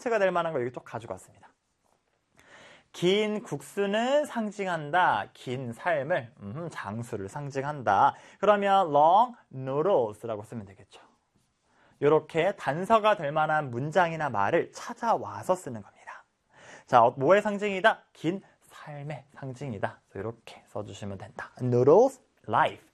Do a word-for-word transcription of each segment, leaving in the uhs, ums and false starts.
포인트가 될 만한 거 여기 또 가지고 왔습니다. 긴 국수는 상징한다. 긴 삶을, 음, 장수를 상징한다. 그러면 long noodles라고 쓰면 되겠죠. 이렇게 단서가 될 만한 문장이나 말을 찾아와서 쓰는 겁니다. 자, 뭐의 상징이다? 긴 삶의 상징이다. 이렇게 써주시면 된다. Noodles, life.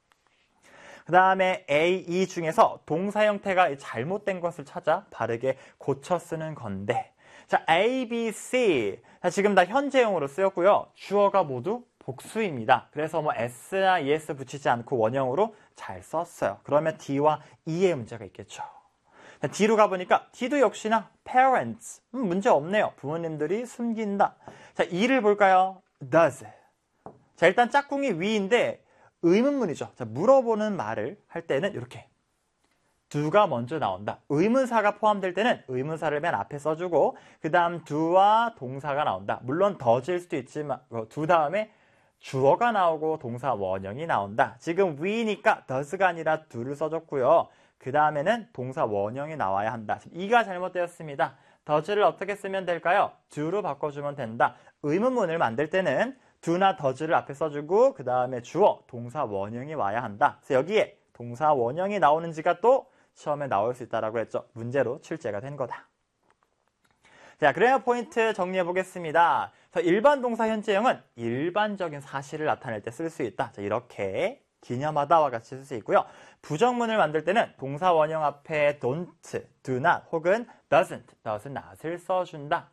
그 다음에 A, E 중에서 동사 형태가 잘못된 것을 찾아 바르게 고쳐 쓰는 건데, 자, A, B, C. 자, 지금 다 현재형으로 쓰였고요. 주어가 모두 복수입니다. 그래서 뭐 S나 이에스 붙이지 않고 원형으로 잘 썼어요. 그러면 D와 E의 문제가 있겠죠. 자, D로 가보니까 D도 역시나 parents. 음, 문제 없네요. 부모님들이 숨긴다. 자, E를 볼까요? does. 자, 일단 짝꿍이 위인데 의문문이죠. 자, 물어보는 말을 할 때는 이렇게 do가 먼저 나온다. 의문사가 포함될 때는 의문사를 맨 앞에 써주고 그 다음 do와 동사가 나온다. 물론 does일 수도 있지만 do 다음에 주어가 나오고 동사 원형이 나온다. 지금 we니까 does가 아니라 do를 써줬고요. 그 다음에는 동사 원형이 나와야 한다. 이가 잘못되었습니다. does를 어떻게 쓰면 될까요? do로 바꿔주면 된다. 의문문을 만들 때는 do나 does를 앞에 써주고 그 다음에 주어, 동사 원형이 와야 한다. 그래서 여기에 동사 원형이 나오는지가 또 시험에 나올 수 있다라고 했죠. 문제로 출제가 된 거다. 자, 그래야 포인트 정리해 보겠습니다. 일반 동사 현재형은 일반적인 사실을 나타낼 때 쓸 수 있다. 자, 이렇게 기념하다와 같이 쓸 수 있고요. 부정문을 만들 때는 동사 원형 앞에 don't, do not 혹은 doesn't, does not을 써준다.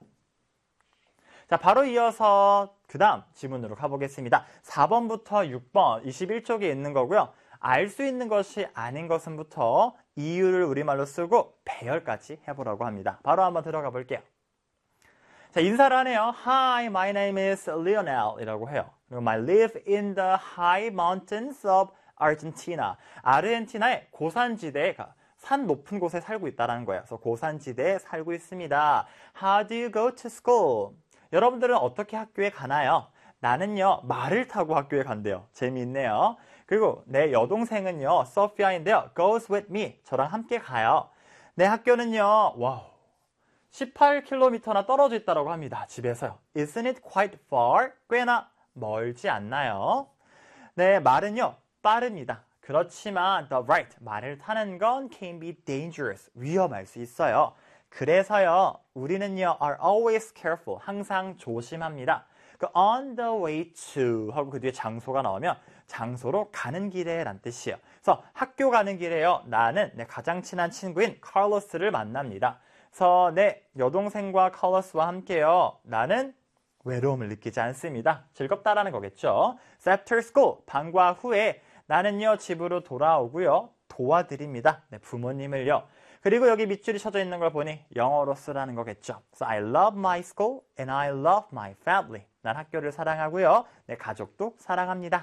자, 바로 이어서 그 다음 지문으로 가보겠습니다. 사 번부터 육 번, 이십일 쪽에 있는 거고요. 알 수 있는 것이 아닌 것은부터 이유를 우리말로 쓰고 배열까지 해보라고 합니다. 바로 한번 들어가 볼게요. 자, 인사를 하네요. Hi, my name is Lionel 이라고 해요. 그리고 I live in the high mountains of Argentina. 아르헨티나의 고산지대에 산 높은 곳에 살고 있다는 거예요. 그래서 고산지대에 살고 있습니다. How do you go to school? 여러분들은 어떻게 학교에 가나요? 나는요, 말을 타고 학교에 간대요. 재미있네요. 그리고 내 여동생은요, 소피아인데요, goes with me. 저랑 함께 가요. 내 학교는요, 와우, 십팔 킬로미터나 떨어져 있다고 합니다. 집에서요. Isn't it quite far? 꽤나 멀지 않나요? 네, 말은요, 빠릅니다. 그렇지만 the right, 말을 타는 건 can be dangerous, 위험할 수 있어요. 그래서요, 우리는요, are always careful, 항상 조심합니다. 그 on the way to 하고 그 뒤에 장소가 나오면 장소로 가는 길에 란 뜻이에요. 그래서 학교 가는 길에요, 나는 내 가장 친한 친구인 칼로스를 만납니다. 그래서 내 여동생과 칼로스와 함께요, 나는 외로움을 느끼지 않습니다. 즐겁다라는 거겠죠. So after school, 방과 후에 나는요, 집으로 돌아오고요, 도와드립니다. 네, 부모님을요. 그리고 여기 밑줄이 쳐져 있는 걸 보니 영어로 쓰라는 거겠죠. So I love my school and I love my family. 난 학교를 사랑하고요, 내 가족도 사랑합니다.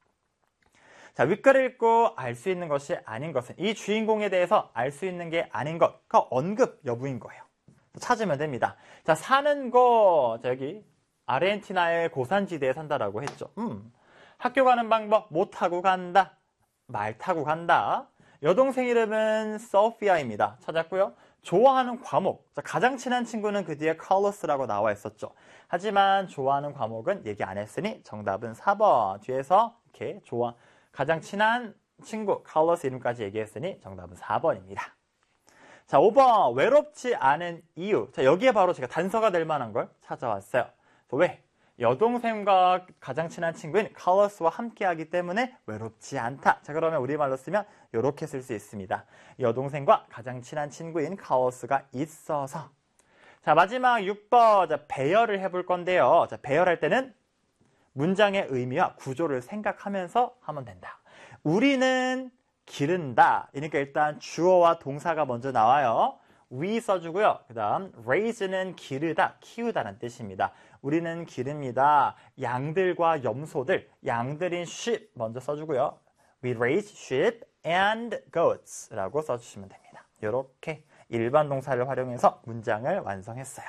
자, 윗글을 읽고 알 수 있는 것이 아닌 것은 이 주인공에 대해서 알 수 있는 게 아닌 것과 언급 여부인 거예요. 찾으면 됩니다. 자, 사는 거, 자, 여기 아르헨티나의 고산지대에 산다라고 했죠. 음, 학교 가는 방법, 못 타고 간다, 말 타고 간다. 여동생 이름은 소피아입니다. 찾았고요. 좋아하는 과목, 자, 가장 친한 친구는 그 뒤에 칼로스라고 나와 있었죠. 하지만 좋아하는 과목은 얘기 안 했으니 정답은 사 번. 뒤에서 이렇게 좋아, 가장 친한 친구 칼로스 이름까지 얘기했으니 정답은 사 번입니다. 자, 오 번. 외롭지 않은 이유. 자, 여기에 바로 제가 단서가 될 만한 걸 찾아왔어요. 왜? 여동생과 가장 친한 친구인 칼로스와 함께하기 때문에 외롭지 않다. 자, 그러면 우리말로 쓰면 이렇게 쓸 수 있습니다. 여동생과 가장 친한 친구인 칼로스가 있어서. 자, 마지막 육 번. 자, 배열을 해볼 건데요. 자, 배열할 때는 문장의 의미와 구조를 생각하면서 하면 된다. 우리는 기른다. 그러니까 일단 주어와 동사가 먼저 나와요. we 써주고요. 그 다음 raise는 기르다, 키우다는 뜻입니다. 우리는 기릅니다. 양들과 염소들, 양들인 sheep 먼저 써주고요. We raise sheep and goats 라고 써주시면 됩니다. 이렇게 일반 동사를 활용해서 문장을 완성했어요.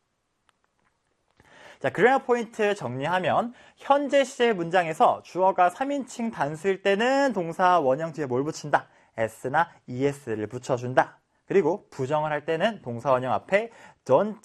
자, 그래머 포인트 정리하면 현재 시제 문장에서 주어가 삼 인칭 단수일 때는 동사 원형 뒤에 뭘 붙인다? S나 이에스를 붙여준다. 그리고 부정을 할 때는 동사 원형 앞에 don't